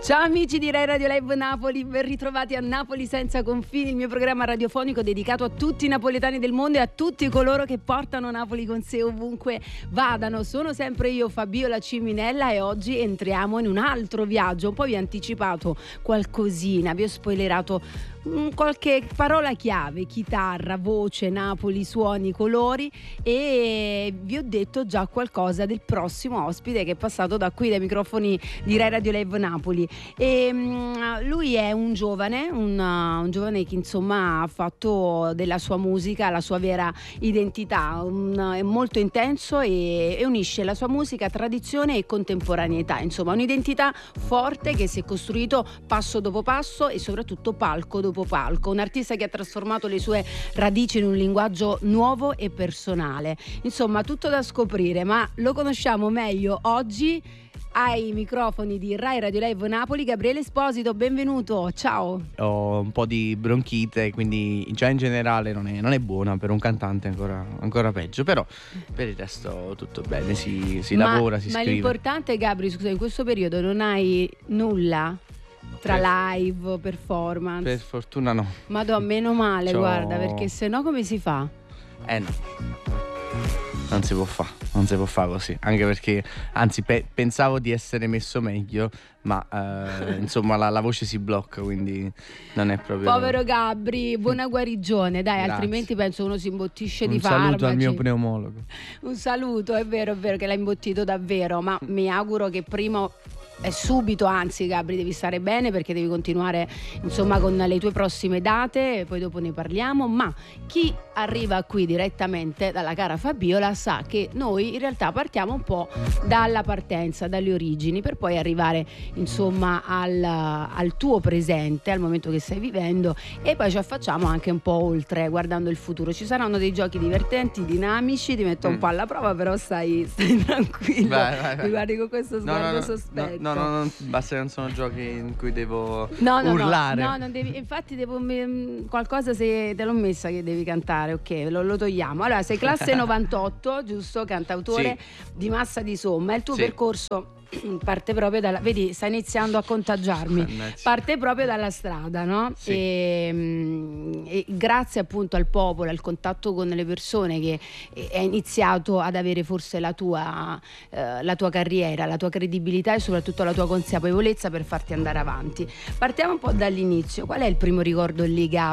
Ciao amici di Rai Radio Live Napoli, ben ritrovati a Napoli senza confini, il mio programma radiofonico dedicato a tutti i napoletani del mondo e a tutti coloro che portano Napoli con sé ovunque vadano. Sono sempre io, Fabiola Ciminella, e oggi entriamo in un altro viaggio. Un po' vi ho anticipato qualcosina, vi ho spoilerato qualche parola chiave: chitarra, voce, Napoli, suoni, colori, e vi ho detto già qualcosa del prossimo ospite che è passato da qui, dai microfoni di Rai Radio Live Napoli. E lui è un giovane che insomma ha fatto della sua musica la sua vera identità, è molto intenso e unisce la sua musica, tradizione e contemporaneità, insomma un'identità forte che si è costruito passo dopo passo e soprattutto palco dopo palco, un artista che ha trasformato le sue radici in un linguaggio nuovo e personale, insomma tutto da scoprire, ma lo conosciamo meglio oggi ai microfoni di Rai Radio Live Napoli. Gabriele Esposito, benvenuto, ciao. Ho un po' di bronchite, quindi già in generale non è buona, per un cantante ancora peggio, però per il resto tutto bene, si lavora, si ma scrive. Ma l'importante, Gabri, scusa, in questo periodo non hai nulla tra live, performance? Per fortuna no. Madonna, meno male, guarda, perché sennò come si fa? No. Non si può fare così, anche perché anzi pensavo di essere messo meglio, ma insomma la voce si blocca, quindi non è proprio... Povero Gabri, buona guarigione, dai. Grazie. Altrimenti penso uno si imbottisce di farmaci. Un saluto al mio pneumologo. Un saluto, è vero che l'ha imbottito davvero, ma mi auguro che prima è subito, anzi Gabri, devi stare bene perché devi continuare insomma con le tue prossime date e poi dopo ne parliamo, ma chi arriva qui direttamente dalla cara Fabiola sa che noi in realtà partiamo un po' dalla partenza, dalle origini, per poi arrivare insomma al tuo presente, al momento che stai vivendo, e poi ci affacciamo anche un po' oltre, guardando il futuro. Ci saranno dei giochi divertenti, dinamici, ti metto un po' alla prova, però stai tranquillo. Vai. Mi guardi con questo sguardo sospetto. No, non basta, non sono giochi in cui devo urlare. No, non devi, infatti qualcosa, se te l'ho messa che devi cantare, ok, lo togliamo. Allora, sei classe 98, giusto? Cantautore di Massa di Somma. Il tuo percorso parte proprio dalla... Vedi, sta iniziando a contagiarmi. Parte proprio dalla strada, no? Sì. E grazie appunto al popolo, al contatto con le persone, che è iniziato ad avere forse la tua carriera, la tua credibilità e soprattutto la tua consapevolezza per farti andare avanti. Partiamo un po' dall'inizio. Qual è il primo ricordo legato